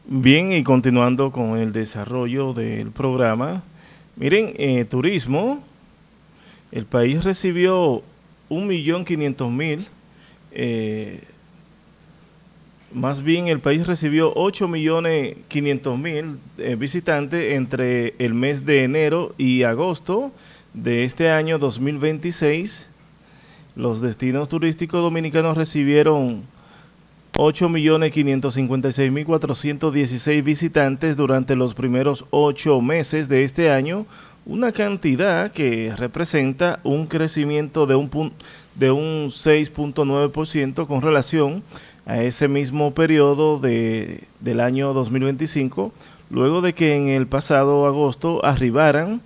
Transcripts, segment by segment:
Bien, y continuando con el desarrollo del programa, miren, turismo, el país recibió 1.500.000, eh, más bien el país recibió 8.500.000 visitantes entre el mes de enero y agosto de este año 2026. Los destinos turísticos dominicanos recibieron 8.556.416 visitantes durante los primeros 8 meses de este año, una cantidad que representa un crecimiento de un 6.9% con relación a ese mismo periodo del año 2025, luego de que en el pasado agosto arribaran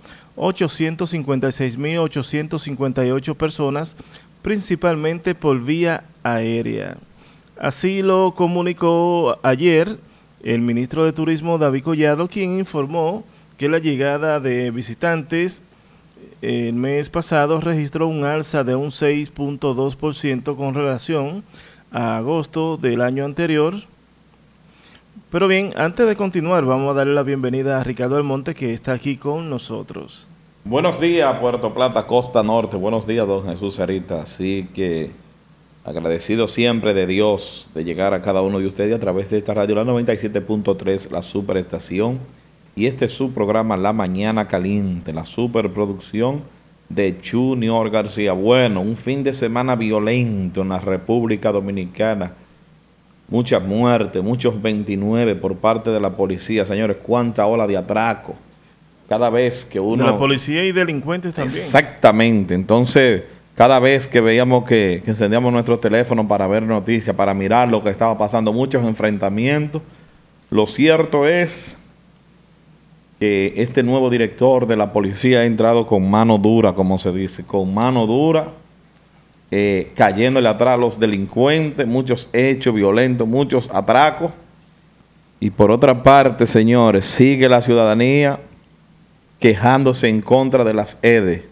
856.858 personas, principalmente por vía aérea. Así lo comunicó ayer el ministro de Turismo David Collado, quien informó que la llegada de visitantes el mes pasado registró un alza de un 6.2% con relación a agosto del año anterior. Pero bien, antes de continuar, vamos a darle la bienvenida a Ricardo Almonte, que está aquí con nosotros. Buenos días, Puerto Plata, Costa Norte. Buenos días, don Jesús Sarita. Así que agradecido siempre de Dios de llegar a cada uno de ustedes a través de esta radio, la 97.3, la superestación. Y este es su programa La Mañana Caliente, la superproducción de Junior García. Bueno, un fin de semana violento en la República Dominicana. Muchas muertes, muchos 29 por parte de la policía. Señores, cuánta ola de atraco. Cada vez que uno... De la policía y delincuentes también. Exactamente. Entonces, cada vez que veíamos que encendíamos nuestro teléfono para ver noticias, para mirar lo que estaba pasando, muchos enfrentamientos. Lo cierto es que este nuevo director de la policía ha entrado con mano dura, como se dice, con mano dura, cayéndole atrás a los delincuentes, muchos hechos violentos, muchos atracos. Y por otra parte, señores, sigue la ciudadanía quejándose en contra de las EDE.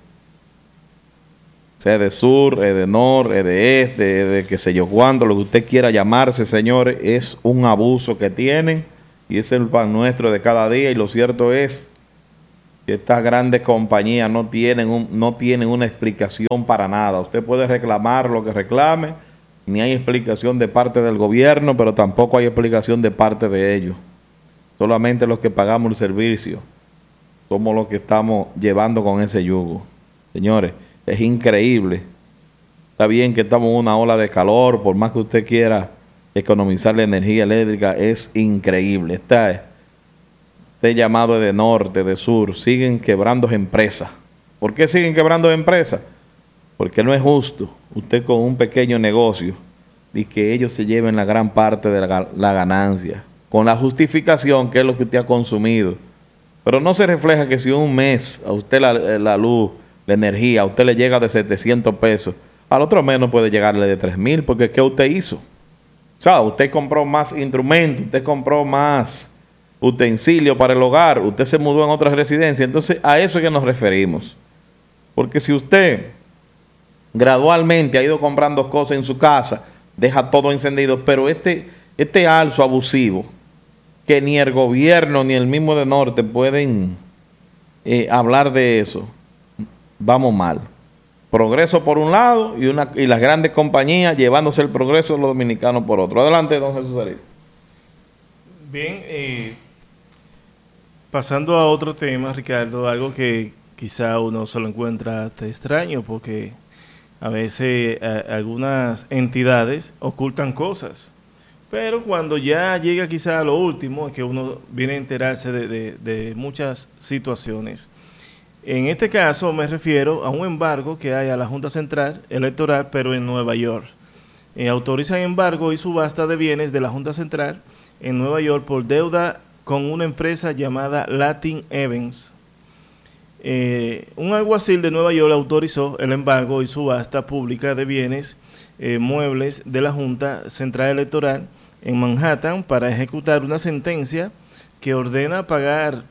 EDE Sur, EDE Norte, EDE Este, EDE qué sé yo cuándo, lo que usted quiera llamarse, señores, es un abuso que tienen y es el pan nuestro de cada día. Y lo cierto es que estas grandes compañías no tienen una explicación para nada. Usted puede reclamar lo que reclame, ni hay explicación de parte del gobierno, pero tampoco hay explicación de parte de ellos. Solamente los que pagamos el servicio somos los que estamos llevando con ese yugo. Señores, es increíble. Está bien que estamos en una ola de calor, por más que usted quiera economizar la energía eléctrica, es increíble. Este llamado de norte, de sur, siguen quebrando empresas. ¿Por qué siguen quebrando empresas? Porque no es justo usted con un pequeño negocio y que ellos se lleven la gran parte de la ganancia, con la justificación que es lo que usted ha consumido. Pero no se refleja que si un mes a usted la luz, la energía, a usted le llega de 700 pesos, al otro mes no puede llegarle de 3,000, porque ¿qué usted hizo? O sea, usted compró más instrumentos, usted compró más utensilios para el hogar, usted se mudó en otra residencia. Entonces, a eso es que nos referimos. Porque si usted gradualmente ha ido comprando cosas en su casa, deja todo encendido, pero este alzo abusivo, que ni el gobierno ni el mismo de Norte pueden hablar de eso, vamos mal. Progreso por un lado y las grandes compañías llevándose el progreso de los dominicanos por otro. Adelante, don Jesús Sarita. Bien, pasando a otro tema, Ricardo, algo que quizá uno se lo encuentra hasta extraño, porque a veces algunas entidades ocultan cosas. Pero cuando ya llega quizá a lo último, es que uno viene a enterarse de muchas situaciones. En este caso me refiero a un embargo que hay a la Junta Central Electoral, pero en Nueva York. Autorizan embargo y subasta de bienes de la Junta Central en Nueva York por deuda con una empresa llamada Latin Events. Un alguacil de Nueva York autorizó el embargo y subasta pública de bienes muebles de la Junta Central Electoral en Manhattan para ejecutar una sentencia que ordena pagar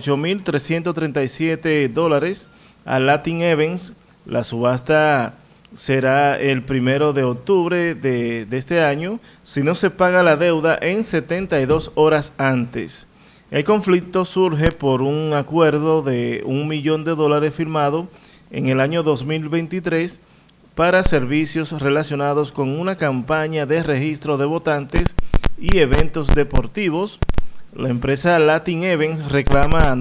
$838.337 a Latin Events. La subasta será el 1 de octubre de este año si no se paga la deuda en 72 horas antes. El conflicto surge por un acuerdo de $1 millón firmado en el año 2023 para servicios relacionados con una campaña de registro de votantes y eventos deportivos. La empresa Latin Events reclama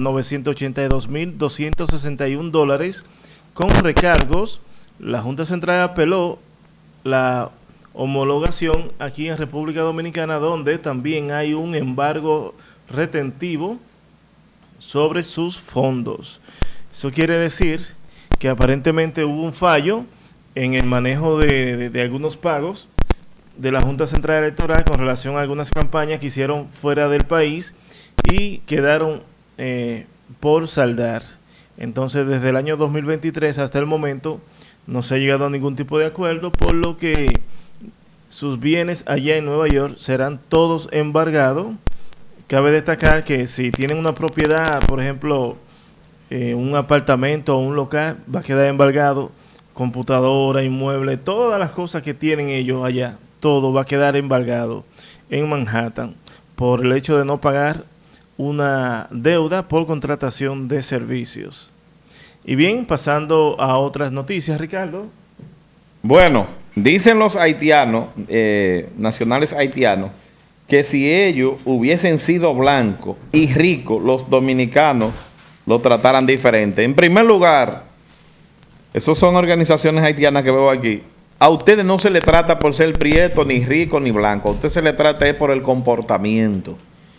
$982.261 con recargos. La Junta Central apeló la homologación aquí en República Dominicana, donde también hay un embargo retentivo sobre sus fondos. Eso quiere decir que aparentemente hubo un fallo en el manejo de algunos pagos de la Junta Central Electoral con relación a algunas campañas que hicieron fuera del país y quedaron por saldar. Entonces, desde el año 2023 hasta el momento no se ha llegado a ningún tipo de acuerdo, por lo que sus bienes allá en Nueva York serán todos embargados. Cabe destacar que si tienen una propiedad, por ejemplo, un apartamento o un local, va a quedar embargado. Computadora, inmueble, todas las cosas que tienen ellos allá, todo va a quedar embargado en Manhattan por el hecho de no pagar una deuda por contratación de servicios. Y bien, pasando a otras noticias, Ricardo. Bueno, dicen los haitianos, nacionales haitianos, que si ellos hubiesen sido blancos y ricos, los dominicanos lo trataran diferente. En primer lugar, esas son organizaciones haitianas que veo aquí. A ustedes no se le trata por ser prieto, ni rico, ni blanco. A ustedes se le trata es por el comportamiento.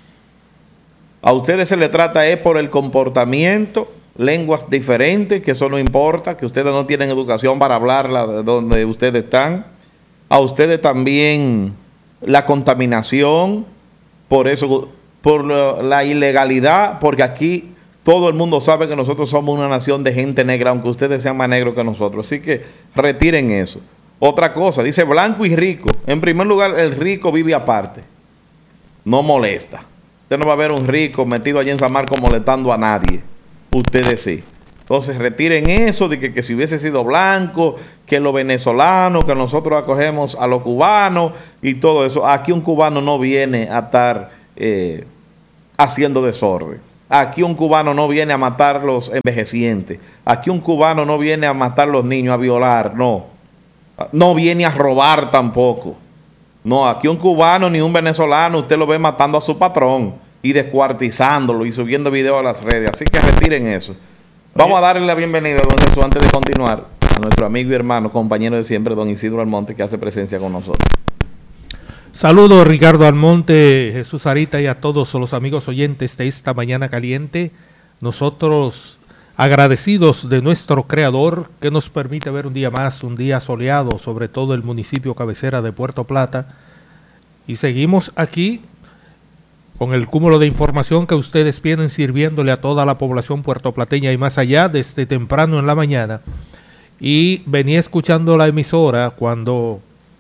A ustedes se le trata es por el comportamiento, lenguas diferentes, que eso no importa, que ustedes no tienen educación para hablarla de donde ustedes están. A ustedes también la contaminación, por eso, por la ilegalidad, porque aquí todo el mundo sabe que nosotros somos una nación de gente negra, aunque ustedes sean más negros que nosotros. Así que retiren eso. Otra cosa, dice blanco y rico. En primer lugar, el rico vive aparte. No molesta. Usted no va a ver un rico metido allí en San Marcos molestando a nadie. Ustedes sí. Entonces retiren eso de que si hubiese sido blanco, que los venezolanos, que nosotros acogemos a los cubanos y todo eso. Aquí un cubano no viene a estar haciendo desorden. Aquí un cubano no viene a matar los envejecientes. Aquí un cubano no viene a matar los niños, a violar, no. No viene a robar tampoco. No, aquí un cubano ni un venezolano, usted lo ve matando a su patrón y descuartizándolo y subiendo videos a las redes. Así que retiren eso. Vamos a darle la bienvenida, don Jesús, antes de continuar, a nuestro amigo y hermano, compañero de siempre, don Isidro Almonte, que hace presencia con nosotros. Saludos, Ricardo Almonte, Jesús Arita y a todos los amigos oyentes de esta mañana caliente. Nosotros agradecidos de nuestro Creador que nos permite ver un día más, un día soleado, sobre todo el municipio cabecera de Puerto Plata. Y seguimos aquí con el cúmulo de información que ustedes vienen sirviéndole a toda la población puertoplateña y más allá desde temprano en la mañana. Y venía escuchando la emisora cuando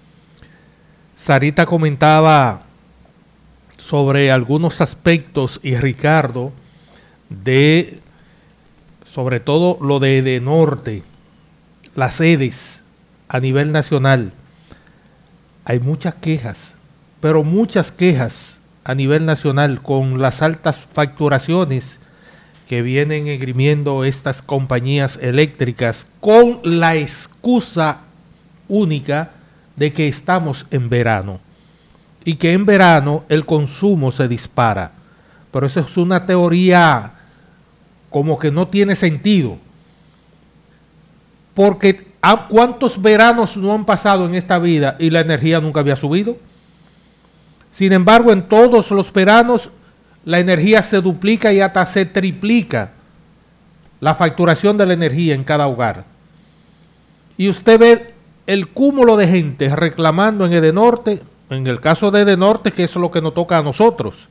Sarita comentaba sobre algunos aspectos y Ricardo de sobre todo lo de Edenorte, las sedes a nivel nacional. Hay muchas quejas, pero muchas quejas a nivel nacional con las altas facturaciones que vienen esgrimiendo estas compañías eléctricas con la excusa única de que estamos en verano y que en verano el consumo se dispara. Pero eso es una teoría como que no tiene sentido, porque ¿cuántos veranos no han pasado en esta vida y la energía nunca había subido? Sin embargo, en todos los veranos la energía se duplica y hasta se triplica la facturación de la energía en cada hogar. Y usted ve el cúmulo de gente reclamando en Edenorte, en el caso de Edenorte, que es lo que nos toca a nosotros.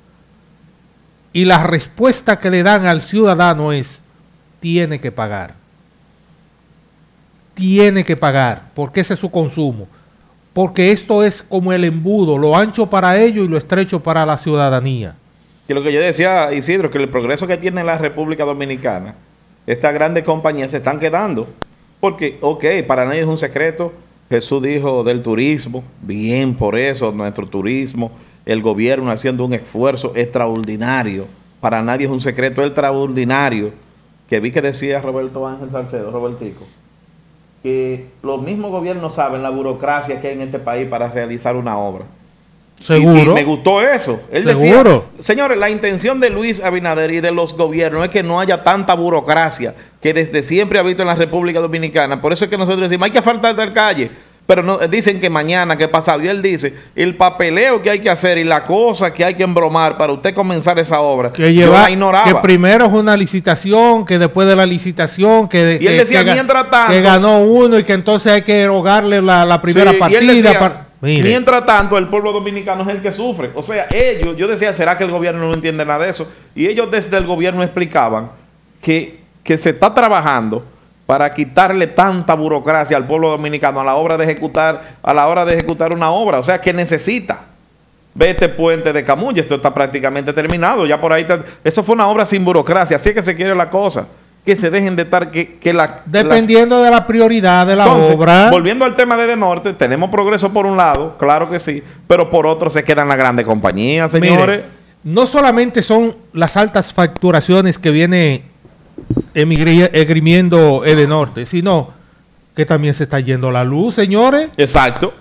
Y la respuesta que le dan al ciudadano es, tiene que pagar. Tiene que pagar, porque ese es su consumo. Porque esto es como el embudo, lo ancho para ellos y lo estrecho para la ciudadanía. Y lo que yo decía, Isidro, que el progreso que tiene la República Dominicana, estas grandes compañías se están quedando. Porque, ok, para nadie es un secreto. Jesús dijo del turismo, bien por eso, nuestro turismo, el gobierno haciendo un esfuerzo extraordinario. Para nadie es un secreto extraordinario. Que vi que decía Roberto Ángel Salcedo, Robertico, que los mismos gobiernos saben la burocracia que hay en este país para realizar una obra. Seguro. Y me gustó eso. Él Seguro. decía, señores, la intención de Luis Abinader y de los gobiernos es que no haya tanta burocracia que desde siempre ha habido en la República Dominicana. Por eso es que nosotros decimos, hay que faltar de calle. Pero no, dicen que mañana, que pasado. Y él dice, el papeleo que hay que hacer y la cosa que hay que embromar para usted comenzar esa obra, que yo la ignoraba. Que primero es una licitación, que después de la licitación, Y él decía, mientras tanto, que ganó uno y que entonces hay que erogarle la primera partida. Y él decía, mientras tanto, el pueblo dominicano es el que sufre. O sea, ellos, yo decía, ¿será que el gobierno no entiende nada de eso? Y ellos desde el gobierno explicaban que se está trabajando para quitarle tanta burocracia al pueblo dominicano a la hora de ejecutar una obra. O sea, que necesita. Ve este puente de Camuy, esto está prácticamente terminado. Ya por ahí eso fue una obra sin burocracia. Así es que se quiere la cosa. Que se dejen de estar dependiendo de la prioridad de la obra. Volviendo al tema de Edenorte, tenemos progreso por un lado, claro que sí, pero por otro se quedan las grandes compañías, señores. Mire, no solamente son las altas facturaciones que viene esgrimiendo Edenorte, sino que también se está yendo la luz, señores. Exacto.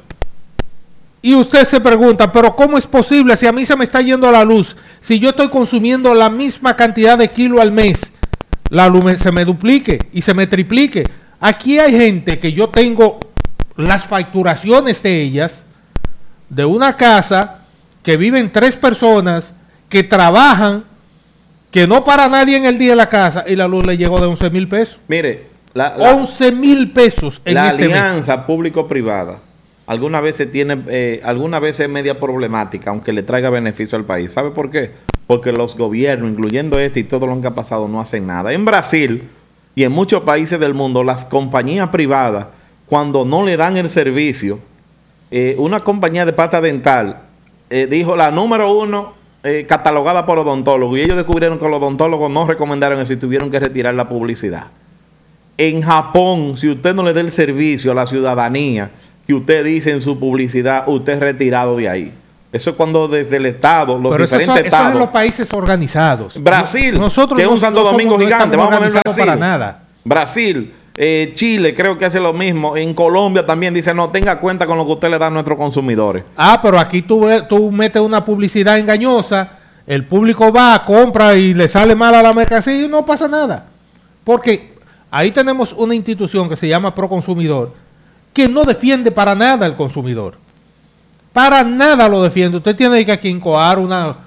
Y usted se pregunta, pero ¿cómo es posible si a mí se me está yendo la luz? Si yo estoy consumiendo la misma cantidad de kilos al mes, la luz se me duplique y se me triplique. Aquí hay gente que yo tengo las facturaciones de ellas, de una casa que viven 3 personas, que trabajan, que no para nadie en el día de la casa, y la luz le llegó de 11,000 pesos. Mire, 11,000 pesos en la ese alianza público-privada algunas veces es media problemática, aunque le traiga beneficio al país. ¿Sabe por qué? Porque los gobiernos, incluyendo este y todo lo que ha pasado, no hacen nada. En Brasil y en muchos países del mundo, las compañías privadas, cuando no le dan el servicio, una compañía de pasta dental dijo la número 1 catalogada por odontólogos, y ellos descubrieron que los odontólogos no recomendaron eso y tuvieron que retirar la publicidad. En Japón, si usted no le da el servicio a la ciudadanía que usted dice en su publicidad, usted es retirado de ahí. Eso es cuando desde el Estado, los diferentes estados. Eso es en los países organizados. Brasil, nosotros que es un Santo Domingo gigante, vamos a ver Brasil. Para nada. Brasil, Chile creo que hace lo mismo. En Colombia también dice, no, tenga cuenta con lo que usted le da a nuestros consumidores. Pero aquí tú metes una publicidad engañosa, el público va, compra y le sale mal a la mercancía y no pasa nada. Porque ahí tenemos una institución que se llama Proconsumidor, que no defiende para nada al consumidor. Para nada lo defiende. Usted tiene que incoar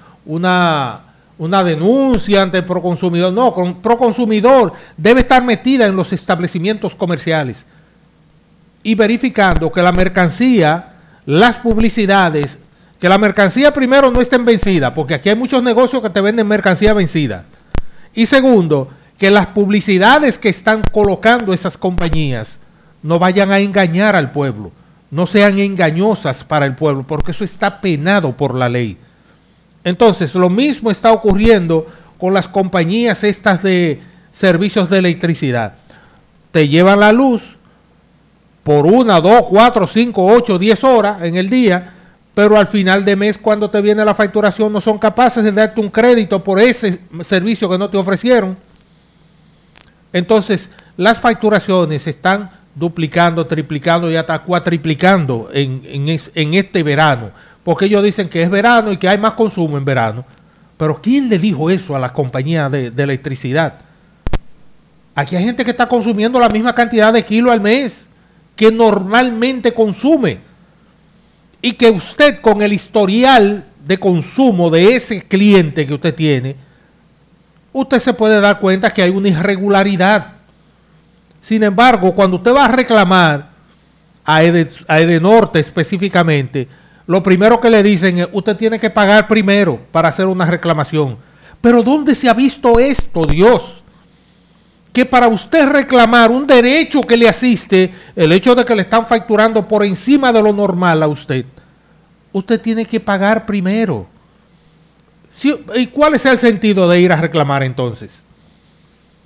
una denuncia ante el Proconsumidor. No, Proconsumidor debe estar metida en los establecimientos comerciales y verificando que la mercancía, las publicidades, que la mercancía primero no estén vencida, porque aquí hay muchos negocios que te venden mercancía vencida. Y segundo, que las publicidades que están colocando esas compañías no vayan a engañar al pueblo, no sean engañosas para el pueblo, porque eso está penado por la ley. Entonces, lo mismo está ocurriendo con las compañías estas de servicios de electricidad. Te llevan la luz por 1, 2, 4, 5, 8, 10 horas en el día, pero al final de mes, cuando te viene la facturación, no son capaces de darte un crédito por ese servicio que no te ofrecieron. Entonces, las facturaciones están duplicando, triplicando y hasta cuatriplicando en este verano, porque ellos dicen que es verano y que hay más consumo en verano. Pero ¿quién le dijo eso a la compañía de electricidad? Aquí hay gente que está consumiendo la misma cantidad de kilos al mes que normalmente consume, y que usted, con el historial de consumo de ese cliente que usted tiene, usted se puede dar cuenta que hay una irregularidad. Sin embargo, cuando usted va a reclamar a Edenorte específicamente, lo primero que le dicen es, usted tiene que pagar primero para hacer una reclamación. Pero ¿dónde se ha visto esto, Dios? Que para usted reclamar un derecho que le asiste, el hecho de que le están facturando por encima de lo normal a usted, usted tiene que pagar primero. ¿Y cuál es el sentido de ir a reclamar entonces?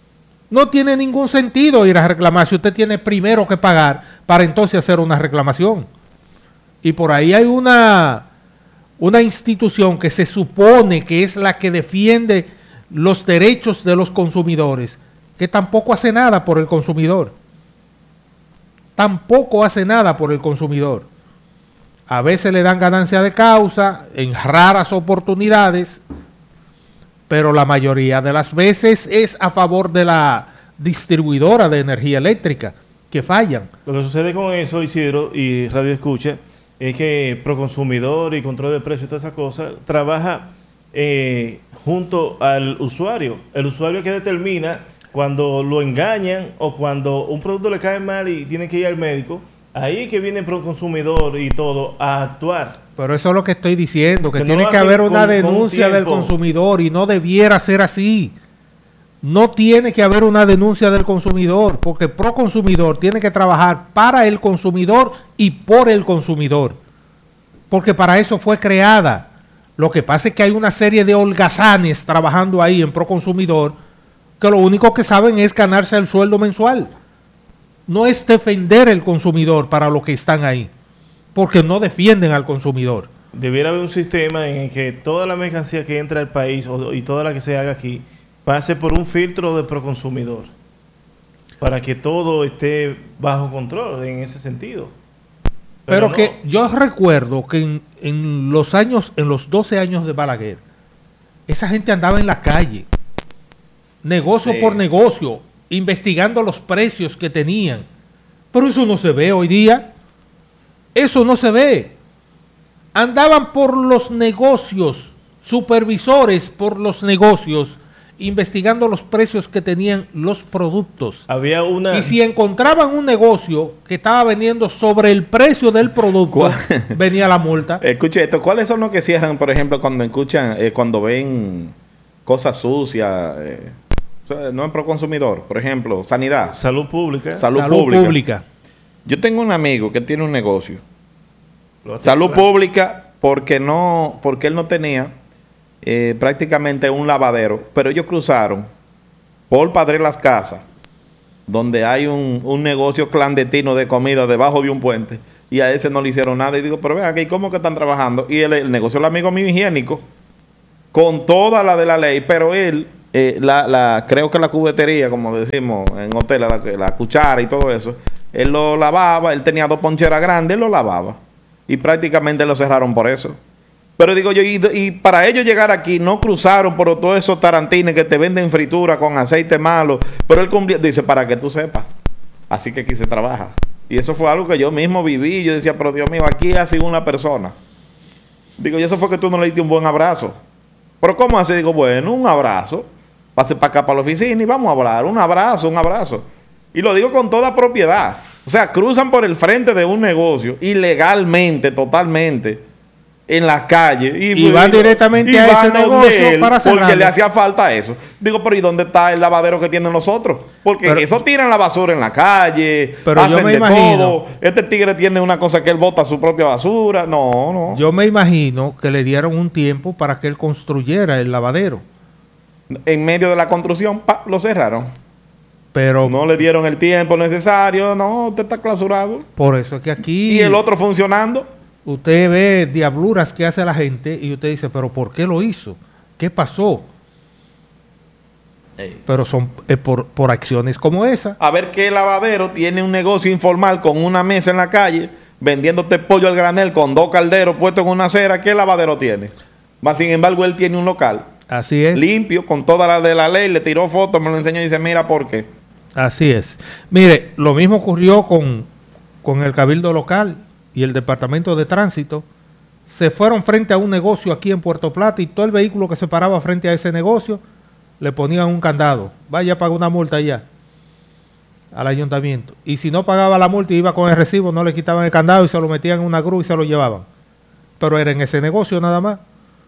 No tiene ningún sentido ir a reclamar si usted tiene primero que pagar para entonces hacer una reclamación. Y por ahí hay una institución que se supone que es la que defiende los derechos de los consumidores, que tampoco hace nada por el consumidor. Tampoco hace nada por el consumidor. A veces le dan ganancia de causa, en raras oportunidades, pero la mayoría de las veces es a favor de la distribuidora de energía eléctrica, que fallan. Lo que sucede con eso, Isidro, y Radio Escucha, es que Proconsumidor y Control de Precios y todas esas cosas trabaja junto al usuario. El usuario que determina cuando lo engañan o cuando un producto le cae mal y tiene que ir al médico. Ahí es que viene Proconsumidor y todo a actuar. Pero eso es lo que estoy diciendo, que no tiene que haber una denuncia del consumidor y no debiera ser así. No tiene que haber una denuncia del consumidor, porque Proconsumidor tiene que trabajar para el consumidor y por el consumidor, porque para eso fue creada. Lo que pasa es que hay una serie de holgazanes trabajando ahí en Proconsumidor que lo único que saben es ganarse el sueldo mensual. No es defender el consumidor para lo que están ahí, porque no defienden al consumidor. Debiera haber un sistema en el que toda la mercancía que entra al país y toda la que se haga aquí pase por un filtro de Proconsumidor para que todo esté bajo control en ese sentido. Pero que yo recuerdo que en los 12 años de Balaguer, esa gente andaba en la calle, negocio por negocio, investigando los precios que tenían. Pero eso no se ve hoy día. Eso no se ve. Andaban por los negocios, supervisores por los negocios, investigando los precios que tenían los productos. Y si encontraban un negocio que estaba vendiendo sobre el precio del producto, venía la multa. Escuche esto, ¿cuáles son los que cierran, por ejemplo, cuando escuchan, cuando ven cosas sucias? No en Proconsumidor, por ejemplo, sanidad. Salud pública. Salud pública. Yo tengo un amigo que tiene un negocio. Salud pública porque él no tenía prácticamente un lavadero, pero ellos cruzaron por Padre Las Casas, donde hay un negocio clandestino de comida debajo de un puente, y a ese no le hicieron nada. Y digo, pero vean, ¿y cómo que están trabajando? Y el negocio del amigo mío higiénico, con toda la de la ley, pero él, creo que la cubetería, como decimos en hotel, la cuchara y todo eso, él lo lavaba, él tenía 2 poncheras grandes, él lo lavaba. Y prácticamente lo cerraron por eso. Pero digo yo, y para ellos llegar aquí, no cruzaron por todos esos tarantines que te venden fritura con aceite malo. Pero él cumplió, dice, para que tú sepas. Así que aquí se trabaja. Y eso fue algo que yo mismo viví. Yo decía, pero Dios mío, aquí ha sido una persona. Digo, y eso fue que tú no le diste un buen abrazo. Pero ¿cómo así? Digo, bueno, un abrazo. Pase para acá, para la oficina, y vamos a hablar. Un abrazo, un abrazo. Y lo digo con toda propiedad. O sea, cruzan por el frente de un negocio, ilegalmente, totalmente, en la calle. Y van directamente a ese negocio para cerrarlo. Porque le hacía falta eso. Digo, pero ¿y dónde está el lavadero que tienen nosotros? Porque eso tiran la basura en la calle, pero hacen yo me de imagino, todo. Este tigre tiene una cosa que él bota su propia basura. No. Yo me imagino que le dieron un tiempo para que él construyera el lavadero. En medio de la construcción, lo cerraron. Pero no le dieron el tiempo necesario. No, usted está clausurado. Por eso es que aquí... Y el otro funcionando. Usted ve diabluras que hace la gente y usted dice, pero ¿por qué lo hizo? ¿Qué pasó? Pero son por acciones como esa. A ver qué lavadero tiene un negocio informal con una mesa en la calle, vendiéndote pollo al granel con 2 calderos puestos en una acera. ¿Qué lavadero tiene? Más sin embargo, él tiene un local. Así es. Limpio, con toda la de la ley, le tiró fotos, me lo enseñó y dice, mira por qué. Así es. Mire, lo mismo ocurrió con el Cabildo Local y el Departamento de Tránsito. Se fueron frente a un negocio aquí en Puerto Plata y todo el vehículo que se paraba frente a ese negocio le ponían un candado. Vaya a pagar una multa allá al ayuntamiento. Y si no pagaba la multa y iba con el recibo, no le quitaban el candado y se lo metían en una grúa y se lo llevaban. Pero era en ese negocio nada más.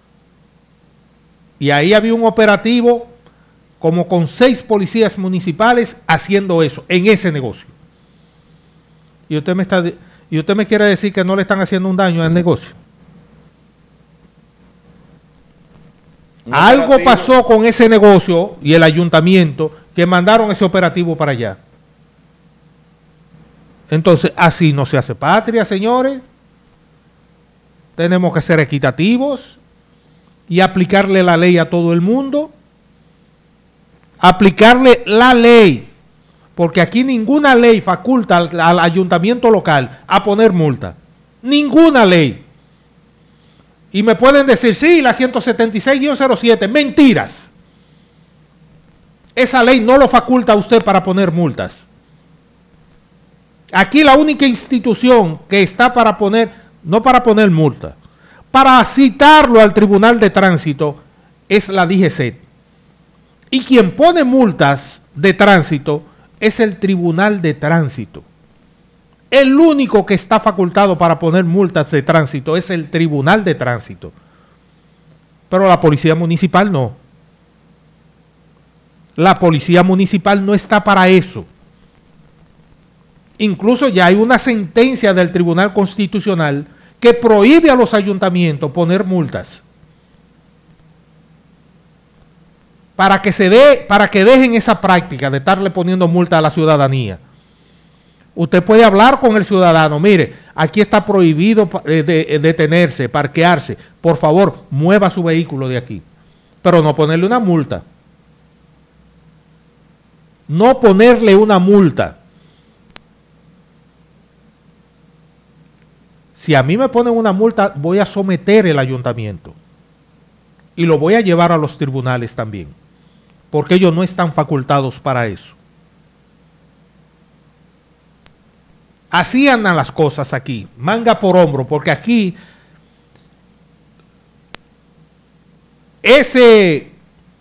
Y ahí había un operativo como con 6 policías municipales haciendo eso, en ese negocio. Y usted me quiere decir que no le están haciendo un daño al negocio. Algo pasó con ese negocio y el ayuntamiento que mandaron ese operativo para allá. Entonces, así no se hace patria, señores. Tenemos que ser equitativos y aplicarle la ley a todo el mundo. Aplicarle la ley, porque aquí ninguna ley faculta al ayuntamiento local a poner multa. Ninguna ley. Y me pueden decir, sí, la 176-07, mentiras. Esa ley no lo faculta a usted para poner multas. Aquí la única institución que está para poner, no para poner multa, para citarlo al Tribunal de Tránsito es la DGCET. Y quien pone multas de tránsito es el Tribunal de Tránsito. El único que está facultado para poner multas de tránsito es el Tribunal de Tránsito. Pero la Policía Municipal no. La Policía Municipal no está para eso. Incluso ya hay una sentencia del Tribunal Constitucional que prohíbe a los ayuntamientos poner multas. Para que dejen esa práctica de estarle poniendo multa a la ciudadanía. Usted puede hablar con el ciudadano, mire, aquí está prohibido detenerse, parquearse, por favor, mueva su vehículo de aquí, pero no ponerle una multa. No ponerle una multa. Si a mí me ponen una multa, voy a someter el ayuntamiento y lo voy a llevar a los tribunales también, porque ellos no están facultados para eso. Así andan las cosas aquí, manga por hombro, porque aquí ese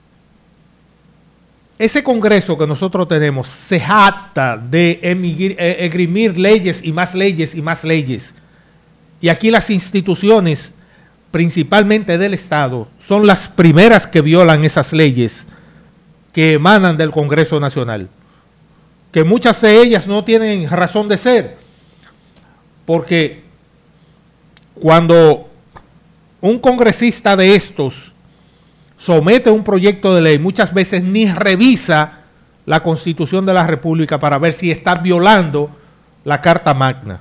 Congreso que nosotros tenemos se jacta de esgrimir leyes y más leyes y más leyes. Y aquí las instituciones, principalmente del Estado, son las primeras que violan esas leyes que emanan del Congreso Nacional. Que muchas de ellas no tienen razón de ser, porque cuando un congresista de estos somete un proyecto de ley, muchas veces ni revisa la Constitución de la República para ver si está violando la Carta Magna.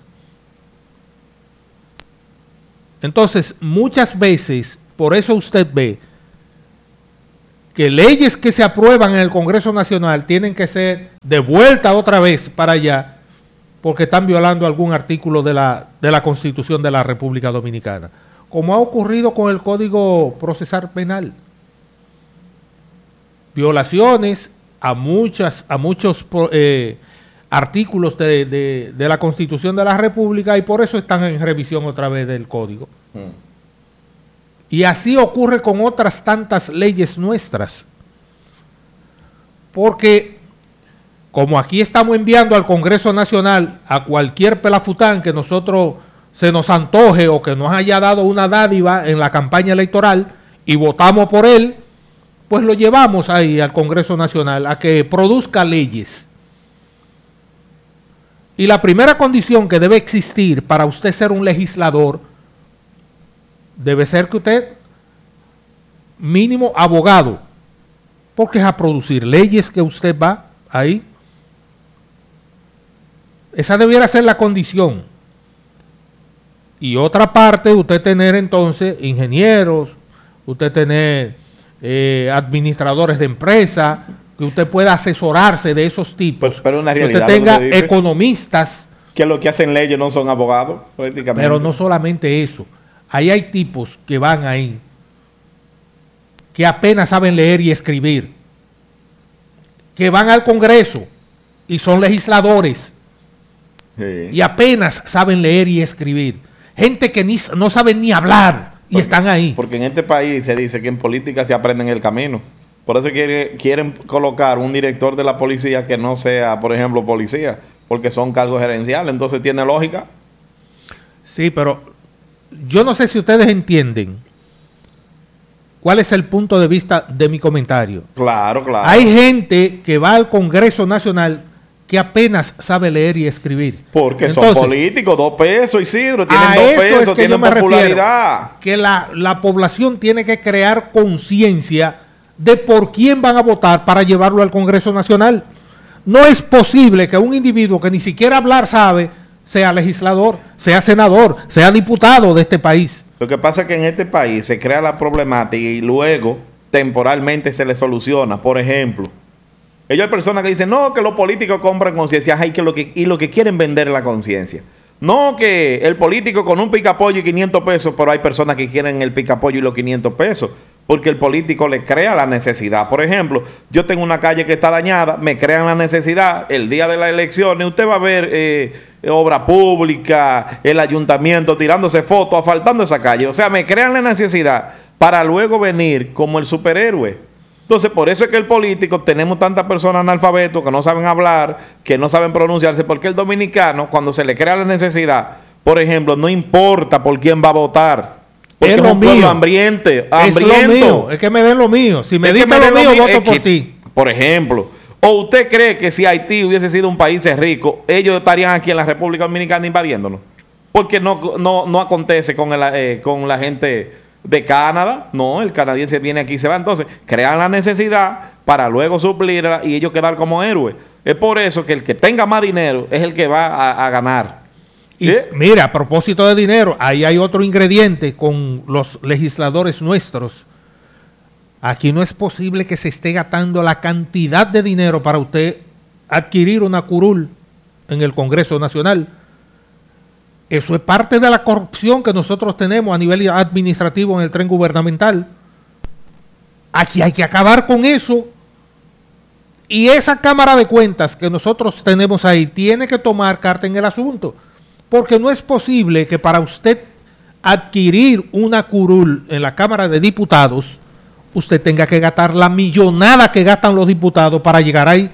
Entonces, muchas veces, por eso usted ve que leyes que se aprueban en el Congreso Nacional tienen que ser devueltas otra vez para allá porque están violando algún artículo de la Constitución de la República Dominicana, como ha ocurrido con el Código Procesal Penal. Violaciones a muchos artículos de la Constitución de la República y por eso están en revisión otra vez del Código. Y así ocurre con otras tantas leyes nuestras. Porque como aquí estamos enviando al Congreso Nacional a cualquier pelafután que nosotros se nos antoje o que nos haya dado una dádiva en la campaña electoral y votamos por él, pues lo llevamos ahí al Congreso Nacional a que produzca leyes. Y la primera condición que debe existir para usted ser un legislador debe ser que usted, mínimo abogado, porque es a producir leyes que usted va ahí. Esa debiera ser la condición. Y otra parte, usted tener entonces ingenieros, usted tener administradores de empresa, que usted pueda asesorarse de esos tipos. Pero una realidad, que usted tenga economistas. Que lo que hacen leyes no son abogados, prácticamente. Pero no solamente eso. Ahí hay tipos que van ahí, que apenas saben leer y escribir, que van al Congreso y son legisladores, sí, y apenas saben leer y escribir. Gente que no saben ni hablar y están ahí. Porque en este país se dice que en política se aprende en el camino. Por eso quieren colocar un director de la policía que no sea, por ejemplo, policía, porque son cargos gerenciales, entonces tiene lógica. Sí, pero yo no sé si ustedes entienden cuál es el punto de vista de mi comentario. Claro, claro. Hay gente que va al Congreso Nacional que apenas sabe leer y escribir. Porque entonces, son políticos, 2 pesos, Isidro, tienen 2 pesos, es que tienen popularidad. Que la población tiene que crear conciencia de por quién van a votar para llevarlo al Congreso Nacional. No es posible que un individuo que ni siquiera hablar sabe sea legislador, sea senador, sea diputado de este país. Lo que pasa es que en este país se crea la problemática y luego temporalmente se le soluciona. Por ejemplo, ellos hay personas que dicen, no, que los políticos compran conciencia y lo que quieren vender es la conciencia. No, que el político con un picapollo y 500 pesos, pero hay personas que quieren el picapollo y los 500 pesos, porque el político le crea la necesidad. Por ejemplo, yo tengo una calle que está dañada, me crean la necesidad, el día de las elecciones usted va a ver obra pública, el ayuntamiento tirándose fotos, asfaltando esa calle. O sea, me crean la necesidad para luego venir como el superhéroe. Entonces, por eso es que el político, tenemos tantas personas analfabetos que no saben hablar, que no saben pronunciarse, porque el dominicano, cuando se le crea la necesidad, por ejemplo, no importa por quién va a votar. Porque es es lo un pueblo mío. hambriento. Es lo mío, es que me den lo mío. Si me diste lo mío, voto por ti. Por ejemplo, ¿o usted cree que si Haití hubiese sido un país rico, ellos estarían aquí en la República Dominicana invadiéndonos? Porque no acontece con la gente de Canadá. No, el canadiense viene aquí y se va. Entonces, crean la necesidad para luego suplirla y ellos quedar como héroes. Es por eso que el que tenga más dinero es el que va a ganar. Y mira, a propósito de dinero, ahí hay otro ingrediente con los legisladores nuestros. Aquí no es posible que se esté gastando la cantidad de dinero para usted adquirir una curul en el Congreso Nacional. Eso es parte de la corrupción que nosotros tenemos a nivel administrativo en el tren gubernamental. Aquí hay que acabar con eso. Y esa Cámara de Cuentas que nosotros tenemos ahí tiene que tomar carta en el asunto. Porque no es posible que para usted adquirir una curul en la Cámara de Diputados, usted tenga que gastar la millonada que gastan los diputados para llegar ahí.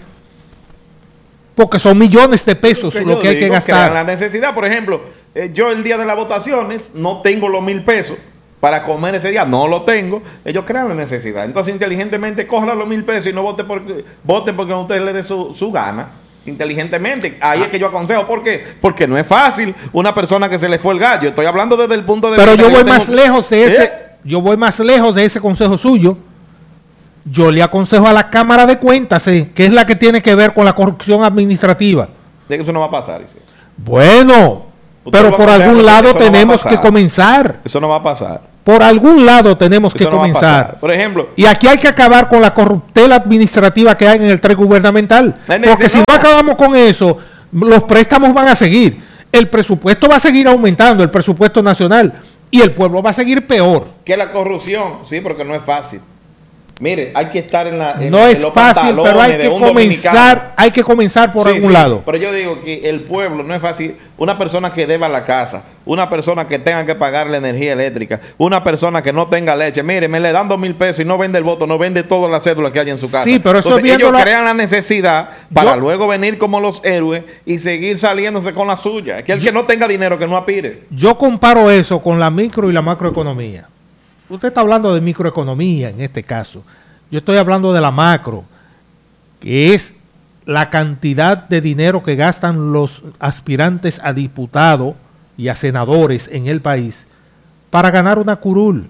Porque son millones de pesos lo que hay que gastar. La necesidad, por ejemplo, yo el día de las votaciones no tengo los 1,000 pesos para comer ese día, no lo tengo. Ellos crean la necesidad. Entonces, inteligentemente, cojan los 1,000 pesos y no voten porque a usted le dé su gana. Inteligentemente, ahí es que yo aconsejo. ¿Por qué? Porque no es fácil una persona que se le fue el gallo. Estoy hablando desde el punto de vista. Pero yo voy más lejos de ese, yo voy más lejos de ese consejo suyo. Yo le aconsejo a la Cámara de Cuentas, que es la que tiene que ver con la corrupción administrativa. De que eso no va a pasar. Bueno, pero por algún lado tenemos que comenzar. Eso no va a pasar. Por algún lado tenemos que comenzar. Por ejemplo. Y aquí hay que acabar con la corruptela administrativa que hay en el tren gubernamental. Porque si no acabamos con eso, los préstamos van a seguir. El presupuesto va a seguir aumentando, el presupuesto nacional. Y el pueblo va a seguir peor. Que la corrupción, sí, porque no es fácil. Mire, hay que estar no es fácil, pero hay que comenzar por algún lado. Pero yo digo que el pueblo no es fácil. Una persona que deba la casa, una persona que tenga que pagar la energía eléctrica, una persona que no tenga leche. Mire, me le dan 2,000 pesos y no vende el voto, no vende todas las cédulas que hay en su casa. Sí, pero eso entonces, ellos crean la necesidad para luego venir como los héroes y seguir saliéndose con la suya. Que el que no tenga dinero, que no aspire. Yo comparo eso con la micro y la macroeconomía. Usted está hablando de microeconomía en este caso. Yo estoy hablando de la macro, que es la cantidad de dinero que gastan los aspirantes a diputado y a senadores en el país para ganar una curul.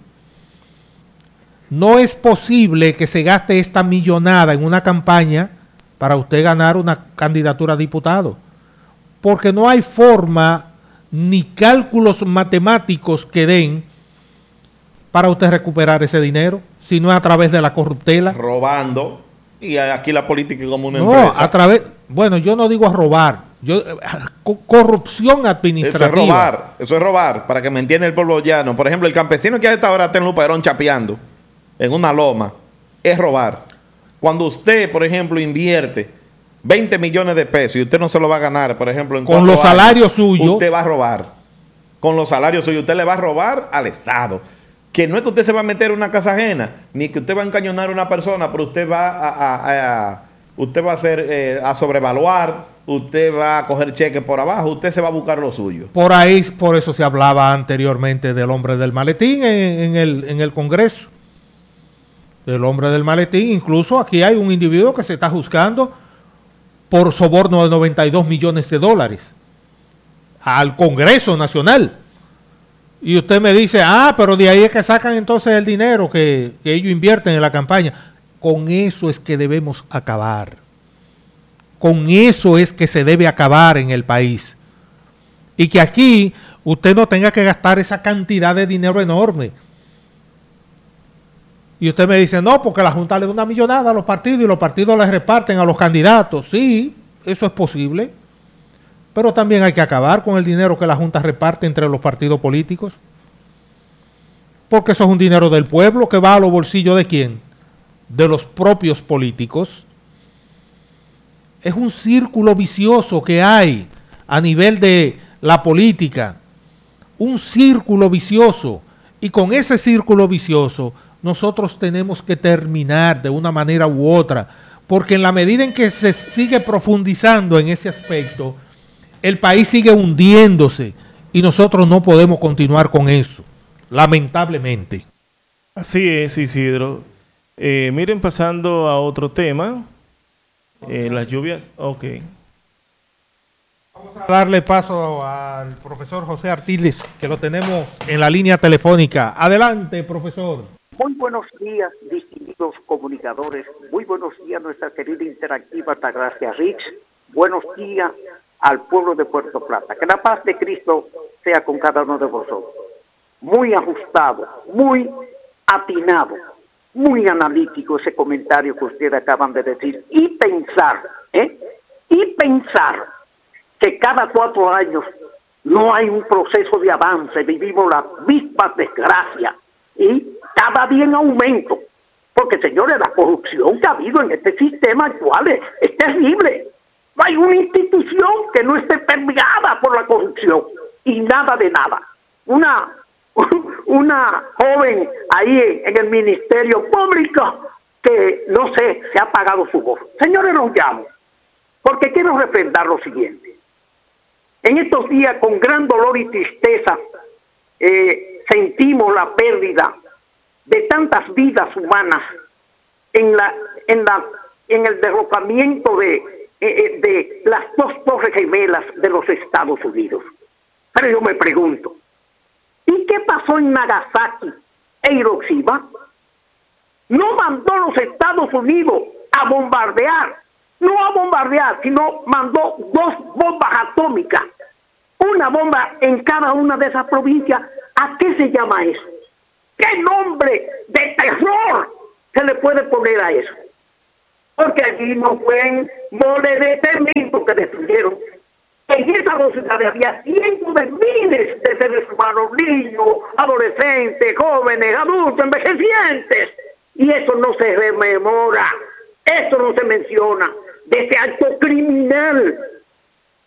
No es posible que se gaste esta millonada en una campaña para usted ganar una candidatura a diputado, porque no hay forma ni cálculos matemáticos que den para usted recuperar ese dinero, si no es a través de la corruptela. Robando. Y aquí la política como una empresa. No, a través, bueno, yo no digo a robar, corrupción administrativa. Eso es robar, para que me entienda el pueblo llano. Por ejemplo, el campesino que a esta hora está en Luperón chapeando, en una loma, es robar. Cuando usted, por ejemplo, invierte 20 millones de pesos y usted no se lo va a ganar, por ejemplo, en con los salarios suyos, usted va a robar. Con los salarios suyos, usted le va a robar al Estado. Que no es que usted se va a meter en una casa ajena, ni que usted va a encañonar a una persona, pero usted va a sobrevaluar, usted va a coger cheques por abajo, usted se va a buscar lo suyo. Por ahí, por eso se hablaba anteriormente del hombre del maletín en el Congreso. Del hombre del maletín, incluso aquí hay un individuo que se está juzgando por soborno de 92 millones de dólares al Congreso Nacional. Y usted me dice, pero de ahí es que sacan entonces el dinero que ellos invierten en la campaña. Con eso es que debemos acabar. Con eso es que se debe acabar en el país. Y que aquí usted no tenga que gastar esa cantidad de dinero enorme. Y usted me dice, no, porque la Junta le da una millonada a los partidos y los partidos les reparten a los candidatos. Sí, eso es posible. Pero también hay que acabar con el dinero que la Junta reparte entre los partidos políticos. Porque eso es un dinero del pueblo que va a los bolsillos ¿de quién? De los propios políticos. Es un círculo vicioso que hay a nivel de la política. Un círculo vicioso. Y con ese círculo vicioso nosotros tenemos que terminar de una manera u otra. Porque en la medida en que se sigue profundizando en ese aspecto, el país sigue hundiéndose y nosotros no podemos continuar con eso, lamentablemente. Así es, Isidro. Miren, pasando a otro tema, las lluvias, ok. Vamos a darle paso al profesor José Artiles, que lo tenemos en la línea telefónica. Adelante, profesor. Muy buenos días, distinguidos comunicadores. Muy buenos días, nuestra querida interactiva Altagracia Rix. Buenos días al pueblo de Puerto Plata. Que la paz de Cristo sea con cada uno de vosotros. Muy ajustado, muy atinado, muy analítico ese comentario que ustedes acaban de decir. Y pensar que cada 4 años no hay un proceso de avance. Vivimos las mismas desgracias y cada día en aumento. Porque, señores, la corrupción que ha habido en este sistema actual es terrible. No hay una institución que no esté permeada por la corrupción y nada de nada. Una joven ahí en el Ministerio Público que, no sé, se ha apagado su voz. Señores, los llamo porque quiero refrendar lo siguiente. En estos días, con gran dolor y tristeza, sentimos la pérdida de tantas vidas humanas en el derrocamiento de las 2 torres gemelas de los Estados Unidos. Pero yo me pregunto, ¿y qué pasó en Nagasaki e Hiroshima? No mandó los Estados Unidos a bombardear, sino mandó 2 bombas atómicas, una bomba en cada una de esas provincias. ¿A qué se llama eso? ¿Qué nombre de terror se le puede poner a eso? Porque allí no fue mole de cemento que destruyeron. En esa ciudad había cientos de miles de seres humanos, niños, adolescentes, jóvenes, adultos, envejecientes. Y eso no se rememora, eso no se menciona. De ese acto criminal